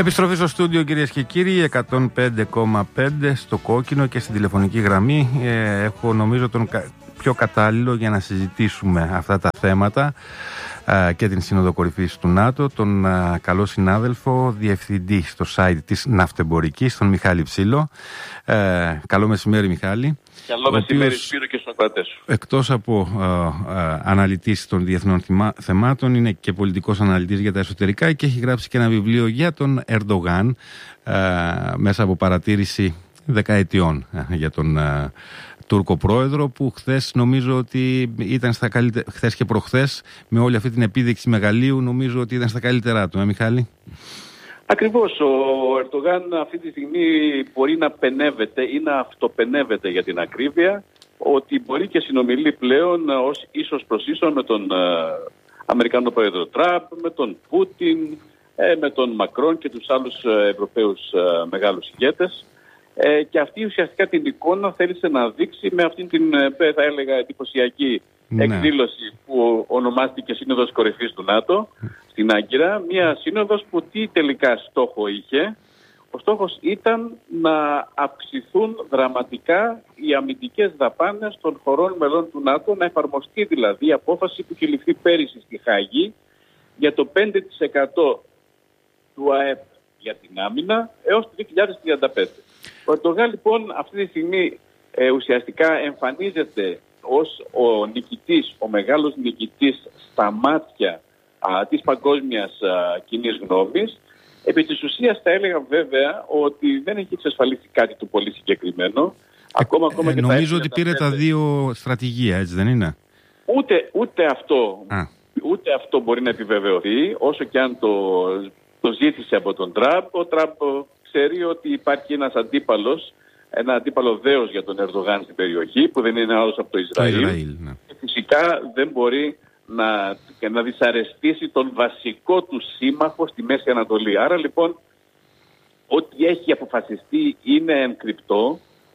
Επιστροφή στο στούντιο, κυρίες και κύριοι, 105,5 στο κόκκινο και στην τηλεφωνική γραμμή. Έχω νομίζω τον πιο κατάλληλο για να συζητήσουμε αυτά τα θέματα και την Σύνοδο Κορυφής του ΝΑΤΟ, τον καλό συνάδελφο, διευθυντή στο site της Ναυτεμπορικής, τον Μιχάλη Ψήλο. Καλό μεσημέρι, Μιχάλη. Καλό μεσημέρι, Σπύρο, και στους ακροατές σου. Εκτός από αναλυτής των διεθνών θεμάτων, είναι και πολιτικός αναλυτής για τα εσωτερικά και έχει γράψει και ένα βιβλίο για τον Ερντογάν μέσα από παρατήρηση δεκαετιών για τον Τούρκο πρόεδρο, που χθες νομίζω ότι ήταν στα καλύτερα, χθες και προχθές, με όλη αυτή την επίδειξη μεγαλείου, νομίζω ότι ήταν στα καλύτερά του, Μιχάλη. Ακριβώς, ο Ερντογάν αυτή τη στιγμή μπορεί να πενεύεται ή να αυτοπενεύεται, για την ακρίβεια, ότι μπορεί και συνομιλεί πλέον ως ίσος προς ίσο με τον Αμερικανό πρόεδρο Τραμπ, με τον Πούτιν, με τον Μακρόν και τους άλλους Ευρωπαίους μεγάλους ηγέτες. Και αυτή ουσιαστικά την εικόνα θέλησε να δείξει με αυτήν την, θα έλεγα, εντυπωσιακή εκδήλωση που ονομάστηκε Σύνοδος Κορυφής του ΝΑΤΟ στην Άγκυρα. Μια σύνοδος που τι τελικά στόχο είχε? Ο στόχος ήταν να αυξηθούν δραματικά οι αμυντικές δαπάνες των χωρών μελών του ΝΑΤΟ, να εφαρμοστεί δηλαδή η απόφαση που είχε ληφθεί πέρυσι στη Χάγη για το 5% του ΑΕΠ για την άμυνα έως το 2035. Ο Ερντογάν λοιπόν αυτή τη στιγμή ουσιαστικά εμφανίζεται ως ο νικητής, ο μεγάλος νικητής στα μάτια της παγκόσμιας κοινής γνώμης. Επί της ουσίας θα έλεγα βέβαια ότι δεν έχει εξασφαλίσει κάτι το πολύ συγκεκριμένο. Ακόμα και νομίζω ότι πήρε τα δύο στρατηγία, έτσι δεν είναι? Ούτε αυτό μπορεί να επιβεβαιωθεί, όσο και αν το ζήτησε από τον Τραμπ. Ο Τραμπ ξέρει ότι υπάρχει ένας αντίπαλος, ένα αντίπαλο δέος για τον Ερντογάν στην περιοχή, που δεν είναι άλλος από το Ισραήλ. Ναι. Και φυσικά δεν μπορεί να δυσαρεστήσει τον βασικό του σύμμαχο στη Μέση Ανατολή. Άρα λοιπόν, ό,τι έχει αποφασιστεί είναι εγκρυπτό.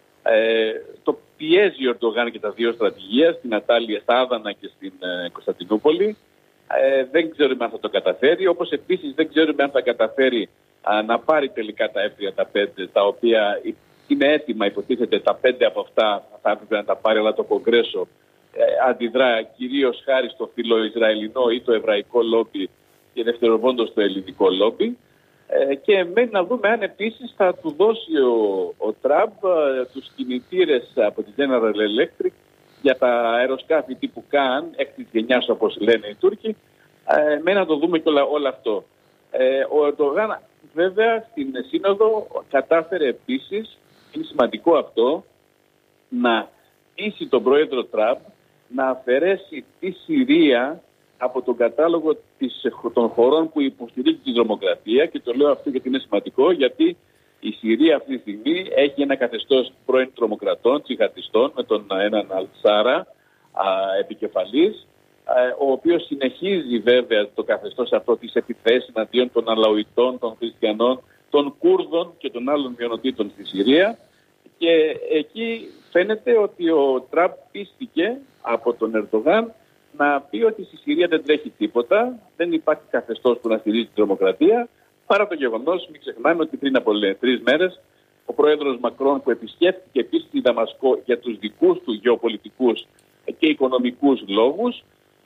Το πιέζει ο Ερντογάν και τα δύο στρατηγία, στην Ατάλια, στα Άδανα και στην Κωνσταντινούπολη. Δεν ξέρουμε αν θα το καταφέρει, όπως επίσης δεν ξέρουμε αν θα καταφέρει να πάρει τελικά τα F-35, τα οποία είναι έτοιμα, υποτίθεται τα 5 από αυτά θα έπρεπε να τα πάρει, αλλά το Κογκρέσο αντιδρά κυρίως χάρη στο φιλοϊσραηλινό ή το εβραϊκό λόμπι και δευτεροβόντως το ελληνικό λόμπι. Και μένει να δούμε αν επίσης θα του δώσει ο Τραμπ τους κινητήρες από τη General Electric για τα αεροσκάφη τύπου Καν, έκτης γενιάς όπως λένε οι Τούρκοι. Μένει να το δούμε και όλο αυτό. Ο Ερντογάν βέβαια στην Σύνοδο κατάφερε επίσης, είναι σημαντικό αυτό, να πείσει τον πρόεδρο Τραμπ να αφαιρέσει τη Συρία από τον κατάλογο των χωρών που υποστηρίζει τη τρομοκρατία, και το λέω αυτό γιατί είναι σημαντικό, γιατί η Συρία αυτή τη στιγμή έχει ένα καθεστώς πρώην τρομοκρατών, τσιχατιστών, με τον έναν Αλτσάρα επικεφαλής, ο οποίος συνεχίζει βέβαια το καθεστώς αυτό της επιθέσεις εναντίον των Αλαουιτών, των Χριστιανών, των Κούρδων και των άλλων μειονοτήτων στη Συρία. Και εκεί φαίνεται ότι ο Τραμπ πίστηκε από τον Ερντογάν να πει ότι στη Συρία δεν τρέχει τίποτα, δεν υπάρχει καθεστώς που να στηρίζει την τρομοκρατία, παρά το γεγονός, μην ξεχνάμε ότι πριν από 3 μέρες ο πρόεδρος Μακρόν, που επισκέφθηκε επίσης τη Δαμασκό για τους δικούς του γεωπολιτικούς και οικονομικούς λόγους,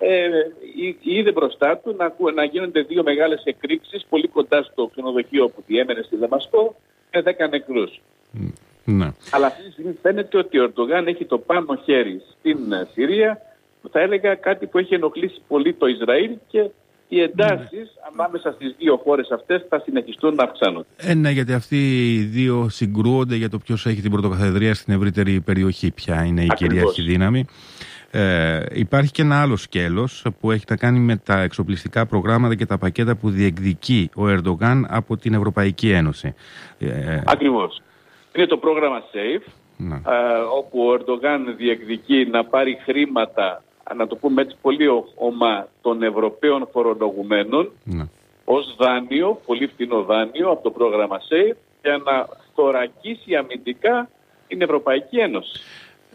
είδε μπροστά του να γίνονται 2 μεγάλες εκρήξεις πολύ κοντά στο ξενοδοχείο που διέμενε στη Δαμασκό, με 10 νεκρούς. Ναι. Αλλά αυτή τη στιγμή φαίνεται ότι ο Ερντογάν έχει το πάνω χέρι στην Συρία, που θα έλεγα κάτι που έχει ενοχλήσει πολύ το Ισραήλ, και οι εντάσεις ανάμεσα στις δύο χώρες αυτές θα συνεχιστούν να αυξάνονται. Ναι, γιατί αυτοί οι δύο συγκρούονται για το ποιος έχει την πρωτοκαθεδρία στην ευρύτερη περιοχή, ποια είναι η κυρίαρχη δύναμη. Υπάρχει και ένα άλλο σκέλος που έχει να κάνει με τα εξοπλιστικά προγράμματα και τα πακέτα που διεκδικεί ο Ερντογάν από την Ευρωπαϊκή Ένωση. Ακριβώς. Είναι το πρόγραμμα SAFE, όπου ο Ερντογάν διεκδικεί να πάρει χρήματα, να το πούμε έτσι πολύ ομά, των Ευρωπαίων φορολογουμένων ως δάνειο, πολύ φθηνό δάνειο από το πρόγραμμα SAFE, για να θωρακίσει αμυντικά την Ευρωπαϊκή Ένωση.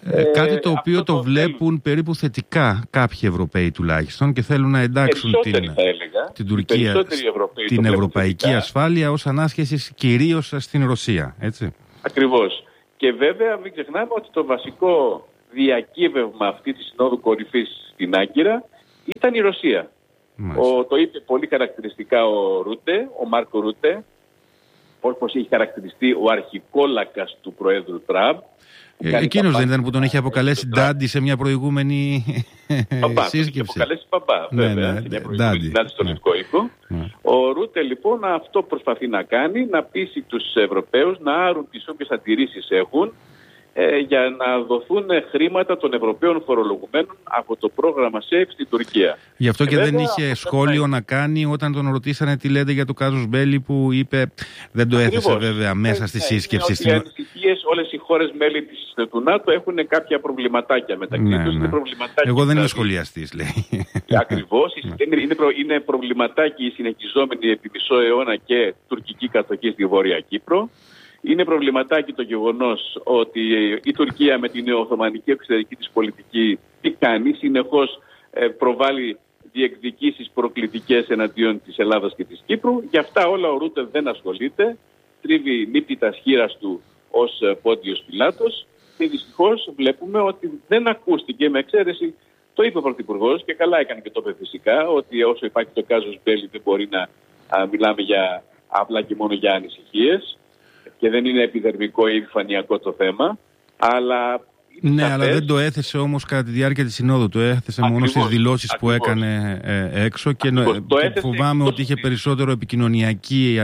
Κάτι το οποίο το βλέπουν περίπου θετικά κάποιοι Ευρωπαίοι τουλάχιστον και θέλουν να εντάξουν την Τουρκία στην ευρωπαϊκή ασφάλεια ως ανάσχεση κυρίως στην Ρωσία, έτσι. Ακριβώς. Και βέβαια μην ξεχνάμε ότι το βασικό διακύβευμα αυτή της Συνόδου Κορυφής στην Άγκυρα ήταν η Ρωσία. Το είπε πολύ χαρακτηριστικά ο Μάρκο Ρούτε, όπως έχει χαρακτηριστεί ο αρχικόλακας του Προέδρου Τραμπ. Εκείνος δεν ήταν που τον είχε αποκαλέσει Ντάντι σε μια προηγούμενη σύσκεψη? Είχε αποκαλέσει Παπά, βέβαια, σε μια προηγούμενη Ντάντι στον Λευκό Οίκο. Ο Ρούτε λοιπόν αυτό προσπαθεί να κάνει, να πείσει τους Ευρωπαίους να άρουν τις όποιες αντιρρήσεις έχουν για να δοθούν χρήματα των Ευρωπαίων φορολογουμένων από το πρόγραμμα SAFE στην Τουρκία. Γι' αυτό και δεν είχε σχόλιο να κάνει όταν τον ρωτήσανε τι λέτε για το κάζους Μπέλι, που είπε, δεν το έθεσε βέβαια μέσα στη σύσκεψη. Οι ανησυχίες, όλες οι χώρες μέλη του ΝΑΤΟ έχουν κάποια προβληματάκια μεταξύ τους. Εγώ δεν είμαι σχολιαστής, λέει. Ακριβώς. Είναι προβληματάκι η συνεχιζόμενη επί μισό αιώνα και τουρκική κατοχή στη Βόρεια Κύπρο. Είναι προβληματάκι το γεγονός ότι η Τουρκία με την νεοοθωμανική εξωτερική της πολιτική τι κάνει, συνεχώς προβάλλει διεκδικήσεις προκλητικές εναντίον της Ελλάδας και της Κύπρου. Γι' αυτά όλα ο Ρούτε δεν ασχολείται, τρίβει νύπητα σχήρας του ως Πόντιος Πιλάτος και δυστυχώς βλέπουμε ότι δεν ακούστηκε, με εξαίρεση, το είπε ο Πρωθυπουργός και καλά έκανε και το είπε φυσικά, ότι όσο υπάρχει το κάζος Μπέλι δεν μπορεί να μιλάμε για απλά και μόνο για ανησυχίες. Και δεν είναι επιδερμικό ή επιφανειακό το θέμα, αλλά... αλλά δεν το έθεσε όμως κατά τη διάρκεια της Συνόδου. Το έθεσε μόνο στις δηλώσεις που έκανε έξω και φοβάμαι ότι είχε περισσότερο επικοινωνιακή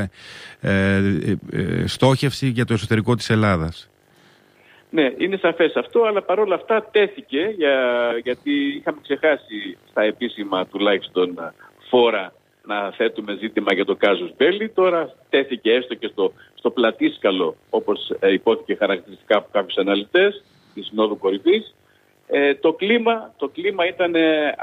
στόχευση για το εσωτερικό της Ελλάδας. Ναι, είναι σαφές αυτό, αλλά παρόλα αυτά τέθηκε, γιατί είχαμε ξεχάσει στα επίσημα τουλάχιστον φόρα να θέτουμε ζήτημα για το κάζους Μπέλι. Τώρα τέθηκε έστω και στο πλατήσκαλο, όπως υπόθηκε χαρακτηριστικά από κάποιους αναλυτές της Συνόδου Κορυφής. Το κλίμα ήταν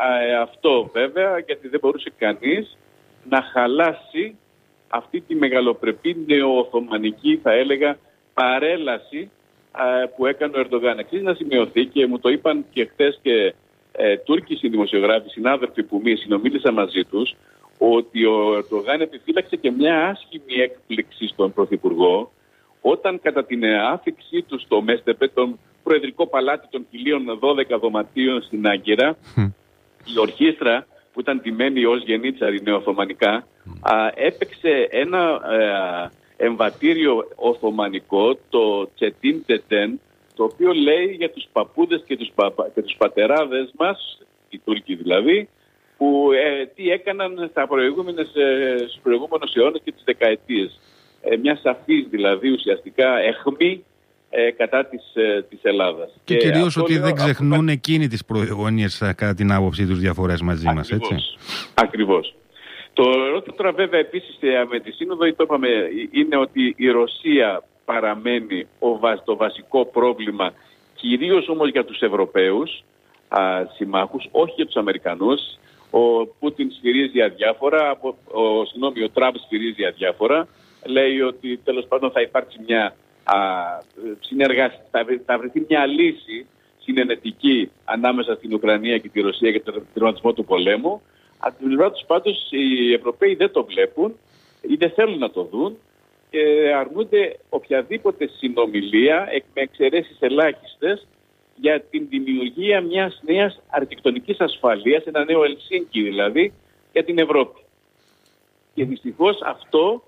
αυτό βέβαια, γιατί δεν μπορούσε κανείς να χαλάσει αυτή τη μεγαλοπρεπή νεοοθωμανική, θα έλεγα, παρέλαση που έκανε ο Ερντογάν. Αξίζει να σημειωθεί και μου το είπαν και χθες και Τούρκοι δημοσιογράφοι, συνάδελφοι που συνομίλησα μαζί τους, ότι ο Ερντογάν επιφύλαξε και μια άσχημη έκπληξη στον Πρωθυπουργό όταν κατά την άφηξή του στο Μέστεπε, τον προεδρικό παλάτι των 1012 δωματίων στην Άγκυρα, η ορχήστρα που ήταν τιμένη ως γενίτσαρη νεοοθωμανικά έπαιξε ένα εμβατήριο οθωμανικό, το Τσετίν Τετέν, το οποίο λέει για τους παππούδες και τους πατεράδες μας, οι Τούρκοι δηλαδή, που τι έκαναν στους προηγούμενους αιώνες και τις δεκαετίες. Μια σαφής δηλαδή ουσιαστικά αιχμή κατά της Ελλάδας. Και κυρίως ότι δεν ξεχνούν εκείνοι τις προηγόνιες κατά την άποψή τους διαφορές μαζί μας, έτσι. Ακριβώς. Το ερώτημα τώρα βέβαια επίσης με τη Σύνοδο, το είπαμε, είναι ότι η Ρωσία παραμένει το βασικό πρόβλημα, κυρίως όμως για τους Ευρωπαίους συμμάχους, όχι για τους Αμερικανούς. Ο Πούτιν σφυρίζει αδιάφορα, ο Τραμπ σφυρίζει αδιάφορα. Λέει ότι τέλος πάντων θα υπάρξει μια συνεργασία, θα βρεθεί μια λύση συνενετική ανάμεσα στην Ουκρανία και τη Ρωσία για τον τερματισμό του πολέμου. Από την πλευρά τους πάντως οι Ευρωπαίοι δεν το βλέπουν ή δεν θέλουν να το δουν και αρνούνται οποιαδήποτε συνομιλία με εξαιρέσεις ελάχιστες για την δημιουργία μιας νέας αρχιτεκτονικής ασφαλείας, ένα νέο Ελσίνκι δηλαδή, για την Ευρώπη. Και δυστυχώς αυτό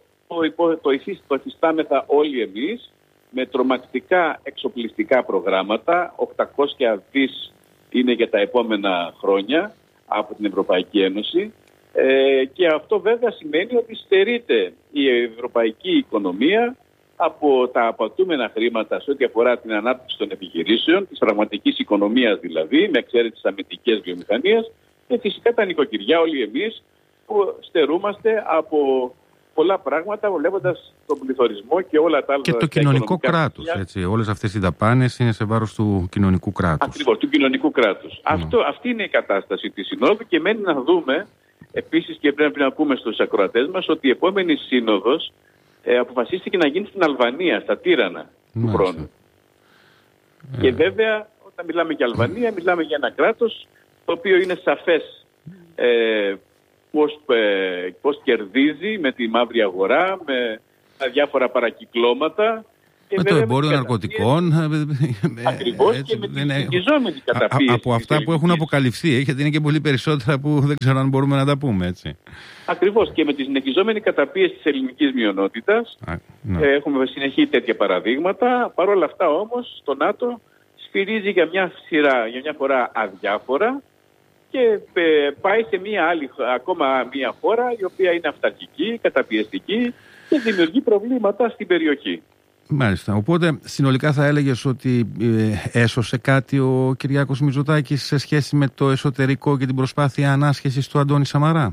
το εφιστάμεθα όλοι εμείς με τρομακτικά εξοπλιστικά προγράμματα, 800 δις είναι για τα επόμενα χρόνια από την Ευρωπαϊκή Ένωση και αυτό βέβαια σημαίνει ότι στερείται η ευρωπαϊκή οικονομία από τα απαιτούμενα χρήματα σε ό,τι αφορά την ανάπτυξη των επιχειρήσεων, της πραγματικής οικονομίας δηλαδή, με εξαίρεση τις αμυντικές βιομηχανίες και φυσικά τα νοικοκυριά όλοι εμείς που στερούμαστε από πολλά πράγματα βλέποντας τον πληθωρισμό και όλα τα άλλα. Και το κοινωνικό κράτος, έτσι. Όλες αυτές οι δαπάνες είναι σε βάρος του κοινωνικού κράτους. Ακριβώς, του κοινωνικού κράτους. Αυτή είναι η κατάσταση της Συνόδου και μένει να δούμε επίσης και πρέπει να πούμε στους ακροατές μας ότι η επόμενη Σύνοδος αποφασίστηκε να γίνει στην Αλβανία, στα Τύρανα του χρόνου. Και βέβαια να μιλάμε για Αλβανία, μιλάμε για ένα κράτος το οποίο είναι σαφές πώς κερδίζει με τη μαύρη αγορά, με τα διάφορα παρακυκλώματα. Με το εμπόριο ναρκωτικών. Ακριβώς, και με τη συνεχιζόμενη καταπίεση. Από αυτά που έχουν αποκαλυφθεί, γιατί είναι και πολύ περισσότερα που δεν ξέρω αν μπορούμε να τα πούμε, έτσι. Ακριβώς, και με τη συνεχιζόμενη καταπίεση της ελληνικής μειονότητας. Έχουμε συνεχή τέτοια παραδείγματα. Παρ' όλα αυτά όμως το ΝΑΤΟ σφυρίζει για μια φορά αδιάφορα και πάει σε ακόμα μια χώρα η οποία είναι αυταρχική, καταπιεστική και δημιουργεί προβλήματα στην περιοχή. Μάλιστα. Οπότε συνολικά θα έλεγες ότι έσωσε κάτι ο Κυριάκος Μητσοτάκης σε σχέση με το εσωτερικό και την προσπάθεια ανάσχεσης του Αντώνη Σαμαρά?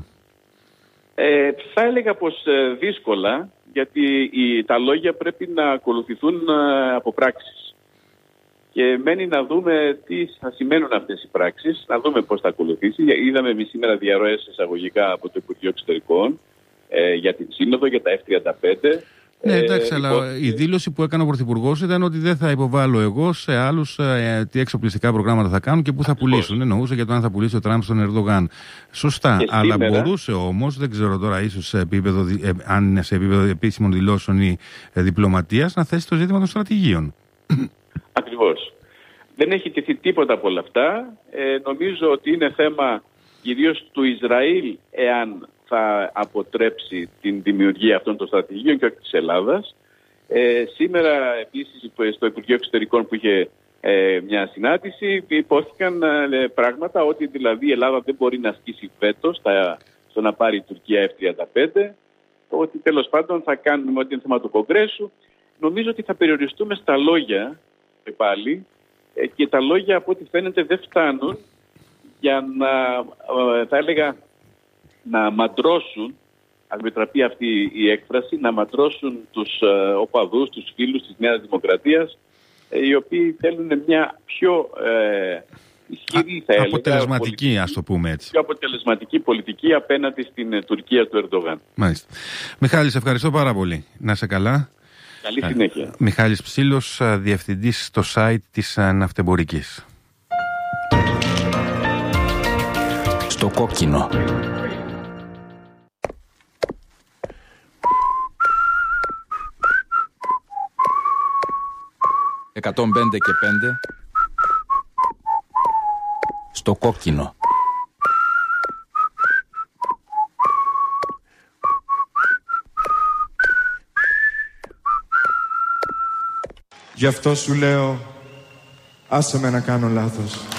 Θα έλεγα πως δύσκολα, γιατί τα λόγια πρέπει να ακολουθηθούν από πράξεις. Και μένει να δούμε τι θα σημαίνουν αυτές οι πράξεις, να δούμε πώς θα ακολουθήσει. Είδαμε εμείς σήμερα διαρροές εισαγωγικά από το Υπουργείο Εξωτερικών για την Σύνοδο, για τα F-35. Ναι, εντάξει, αλλά η δήλωση που έκανε ο Πρωθυπουργός ήταν ότι δεν θα υποβάλω εγώ σε άλλους τι εξοπλιστικά προγράμματα θα κάνουν και πού θα πουλήσουν. Εννοούσε για το αν θα πουλήσει ο Τραμπ στον Ερντογάν. Σωστά, αλλά μπορούσε όμως, δεν ξέρω τώρα, ίσως αν είναι σε επίπεδο επίσημων δηλώσεων ή διπλωματίας, να θέσει το ζήτημα των στρατηγίων. Ακριβώς. Δεν έχει τεθεί τίποτα από όλα αυτά. Νομίζω ότι είναι θέμα κυρίως του Ισραήλ, εάν θα αποτρέψει την δημιουργία αυτών των στρατηγίων και όχι της Ελλάδας. Σήμερα επίσης στο Υπουργείο Εξωτερικών που είχε μια συνάντηση υπόθηκαν πράγματα ότι δηλαδή η Ελλάδα δεν μπορεί να ασκήσει βέτο στο να πάρει η Τουρκία F-35, ότι τέλος πάντων θα κάνουμε ό,τι είναι θέμα του Κογκρέσου. Νομίζω ότι θα περιοριστούμε στα λόγια πάλι και τα λόγια από ό,τι φαίνεται δεν φτάνουν για να, θα έλεγα, να μαντρώσουν, αν μετραπεί αυτή η έκφραση, να μαντρώσουν τους οπαδούς, τους φίλους της Νέας Δημοκρατίας, οι οποίοι θέλουν μια πιο ισχυρή, θα έλεγα, αποτελεσματική, ας το πούμε έτσι. Πιο αποτελεσματική πολιτική απέναντι στην Τουρκία του Ερντογάν. Μάλιστα. Μιχάλη, σε ευχαριστώ πάρα πολύ. Να είσαι καλά. Καλή συνέχεια. Μιχάλης Ψήλος, διευθυντής στο site της Ναυτεμπορικής. Στο κόκκινο. «105 και 5» στο κόκκινο. Γι' αυτό σου λέω, άσε με να κάνω λάθος.